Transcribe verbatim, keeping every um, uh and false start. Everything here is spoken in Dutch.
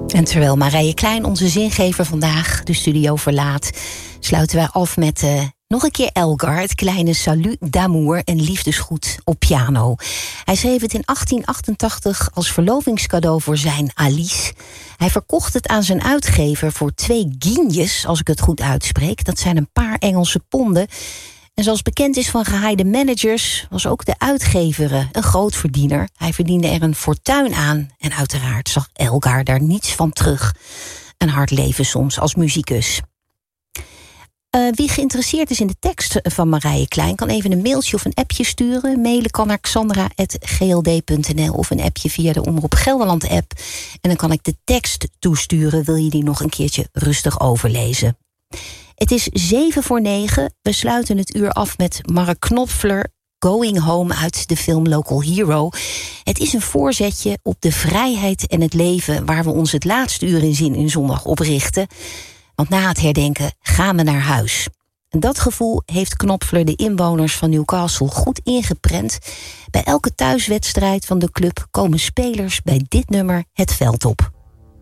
En terwijl Marije Klein, onze zingever, vandaag de studio verlaat, sluiten wij af met uh, nog een keer Elgar, het kleine salut d'amour en liefdesgoed op piano. Hij schreef het in achttien achtentachtig als verlovingscadeau voor zijn Alice. Hij verkocht het aan zijn uitgever voor twee guinjes, als ik het goed uitspreek. Dat zijn een paar Engelse ponden. En zoals bekend is van gehaaide managers, was ook de uitgever een grootverdiener. Hij verdiende er een fortuin aan. En uiteraard zag Elgar daar niets van terug. Een hard leven soms als muzikus. Uh, wie geïnteresseerd is in de tekst van Marije Klein kan even een mailtje of een appje sturen. Mailen kan naar xandra apenstaartje g l d punt n l of een appje via de Omroep Gelderland app. En dan kan ik de tekst toesturen. Wil je die nog een keertje rustig overlezen? Het is zeven voor negen. We sluiten het uur af met Mark Knopfler, Going Home uit de film Local Hero. Het is een voorzetje op de vrijheid en het leven waar we ons het laatste uur in Zin in Zondag op richten. Want na het herdenken gaan we naar huis. En dat gevoel heeft Knopfler de inwoners van Newcastle goed ingeprent. Bij elke thuiswedstrijd van de club komen spelers bij dit nummer het veld op.